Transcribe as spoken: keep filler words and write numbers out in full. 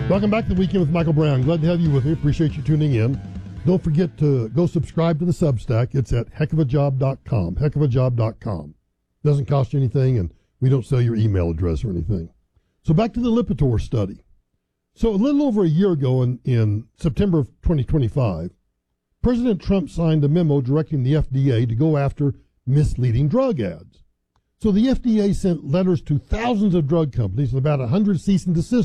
Welcome back to the Weekend with Michael Brown. Glad to have you with me. Appreciate you tuning in. Don't forget to go subscribe to the Substack. It's at heck of a job dot com. heck of a job dot com. Doesn't cost you anything, and we don't sell your email address or anything. So back to the Lipitor study. So a little over a year ago, in, in September of twenty twenty-five, President Trump signed a memo directing the F D A to go after misleading drug ads. So the F D A sent letters to thousands of drug companies and about one hundred cease and desist